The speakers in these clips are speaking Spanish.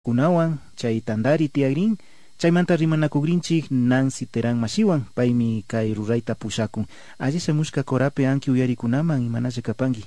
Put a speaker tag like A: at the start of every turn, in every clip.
A: kunawan chay tandari tiagrin chaymanta rimanakugrinchik Nancy Terán Masiwan paymi kay rurayta pushakun. Alli samushka korapi anki uyarikunaman imanacha kapanki.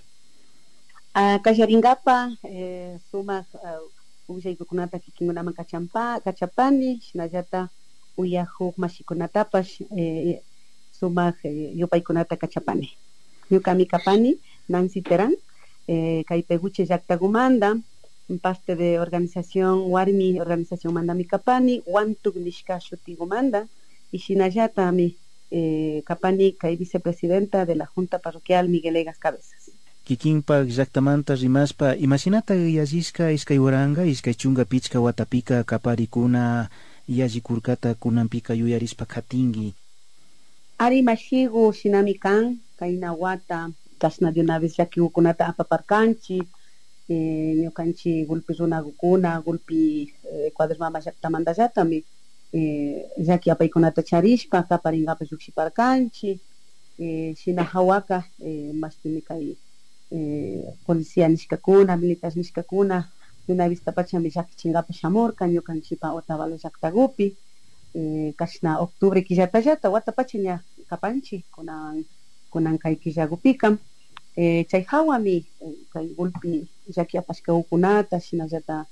B: Kallarinkapa sumak ullaykukunata kikinkunaman kachapani shinallata uyakuk mashikunatapash sumak yupaykunata kachapani. Ñukami kapani Nancy Terán kay Peguche llaqtakumanta parte de organización Warmi organización mandami kapani Wantuk nishka shutikumanta y shinallatami kapani kay vicepresidenta de la Junta Parroquial Miguel Egas Cabezas.
A: Kikinpak llaqtamanta rimaspa imashinata yallishka iskay waranga iskay chunga pichka watapika kaparikuna yallikurkata kunampika yuyarispa katingi.
B: Ari mashigu shinami kan kayna wata kashna de una vez llakikukunata apaparkanchi ñukanchi gulpi runakukuna gulpi cuadrmama llaqtamantallatami llaki apaykunata charishpa kaparinkapak llukshiparkanchi shina hawaka mastimi kay policía nishkakuna militar nishkakuna una vez tapachami llakichinkapak shamurka ñukanchipa Otavalo llaqtakupi kashna octubre killatallata watapacha ña kapanchi kunan kay killakupika chay hawami kay gulpi llaki apashkawkunata shinallata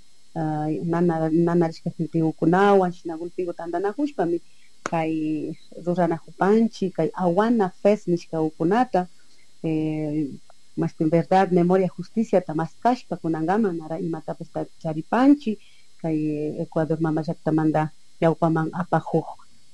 B: nana rishka gentikukunawan shina gulpiku tantanakushpami kay ruranakupanchi kay Awana Fest nishkawkunata mas en verdad memoria justiciata maskashpa kunankaman nara imatapas charipanchi kay Ecuador mama llaqtamanta ñawpaman apakuk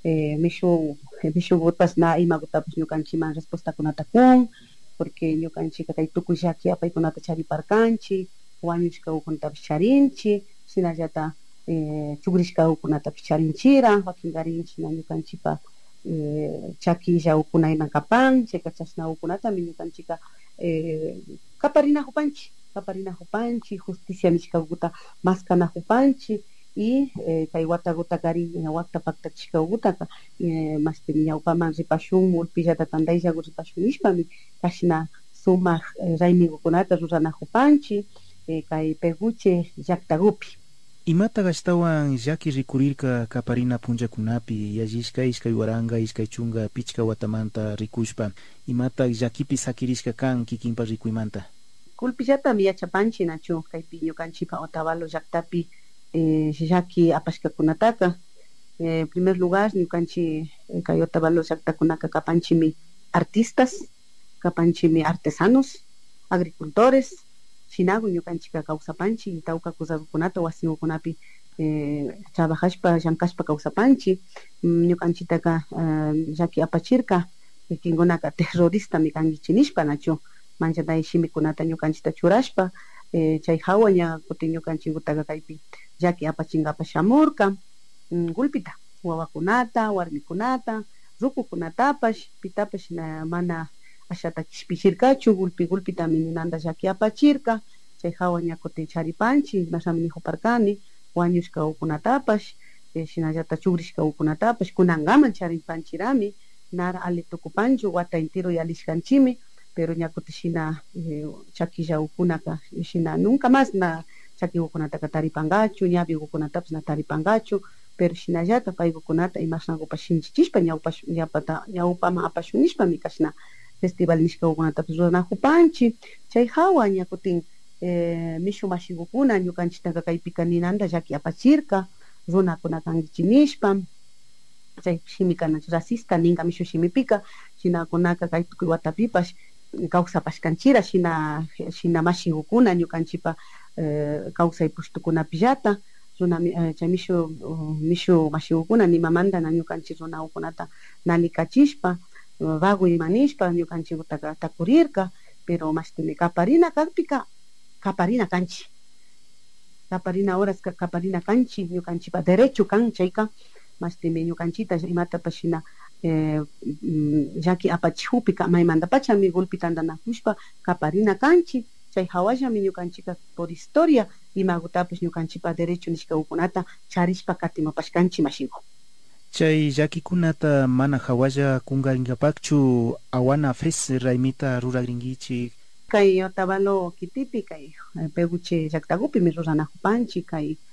B: mishugutas na imakutapas ñukanchiman respuestakunata kun porque ñukanchika kay tukuy llaki apaykunata chariparkanchi wañushkawkunatapas charinchi shinallata chukrishkawkunatapas charinchira wakinkarin shina ñukanchipa chakillawkuna iman kapan chayka chashnawkunatami ñukanchika kaparinajupanchi justicia nishkawkuta maskanajupanchi y kay watakutakari wakta paktachishkawkutaka mastimi ñawpaman ripashun mulpillata tandayllaku ripashun nishpami kashna sumak raymikukunata ruranajupanchi kay Peguche llaqtakupi.
A: Imata gashtawan llaki rikurirka kaparina punllakunapi yallishka iskay waranga iskay chunga pichka watamanta rikushpa imata llakipi sakirishka kan kikinpa rikuymanta.
B: Kulpillatami yachapanchi nachu kaypi ñukanchipa Otavalo llaqtapi llaki apashkakunataka en primer lugar ñukanchi kay Otavalo llaqtakunaka kapanchimi artistas kapanchimi artesanos agricultores shinaku ñukanchika kawsapanchi tawka kusakukunata wasikukunapi trabajashpa llankashpa kawsapanchi ñukanchitaka llaki apachirka kinkunaka terroristami kankichi nishpa nachu manchatay shimikunata ñukanchita churashpa chay hawa ña kutin ñukanchikutaka kaypi llaki apachinkapak shamurka gulpita wawakunata warmikunata rukukunatapash pitapash mana ashata kishpichirkachu gulpitami ninanta llaki apachirka chay hawa ña kutin charipanchi mashami nijuparkani wañushkawkunatapash shinallata chukrishkawkunatapash kunankaman charinpanchirami nara ali tukupanchu wata entero yalishkanchimi pero ña kutin shina chakillawkunaka shina nunca más na chakikukunataka taripankachu ñawikukunatapas na taripankachu pero shinallata paykukunata imashnakupash shinchichishpa ñawpaman apashun nishpami kashna festival nishkawkunatapas ruranajupanchi chay hawa ña kutin mishu mashikukuna ñukanchitaka kaypika ninanta llaki apachirka runakuna kankichi nishpa chay shimikanachu racista ninka mishu shimipika shinakunaka kay tukuy watapipash kawsapashkanchira shina mashikukuna ñukanchipa kawsay pushtukunapillata runa chay mishu mashikukuna nimamanta na ñukanchik runawkunata nanikachishpa vago imanishpa ñukanchikutaka takurirka pero mastimi kaparina kakpika kaparina kanchi kaparina horas kaparina kanchi ñukanchipa derecho kan chayka mastimi ñukanchita imatapash shina llaki apachikupika maymantapachami gulpi tantanakushpa kaparina kanchi chay hawallami ñukanchika por historia imakutapash ñukanchipa derecho nishkawkunata charishpa katimapashkanchi mashiku.
A: Chay llakikunata mana hawalla kungarinkapachu Awana Fest raymita ruragrinkichik
B: kay Otavalo kitipi kay Peguche llaqtakupimi ruranajupanchik kay